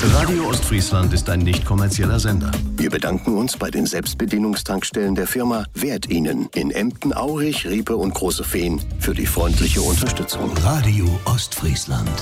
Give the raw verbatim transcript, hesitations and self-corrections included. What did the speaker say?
Radio Ostfriesland ist ein nicht kommerzieller Sender. Wir bedanken uns bei den Selbstbedienungstankstellen der Firma Wert Ihnen in Emden, Aurich, Riepe und Große Fehn für die freundliche Unterstützung. Radio Ostfriesland.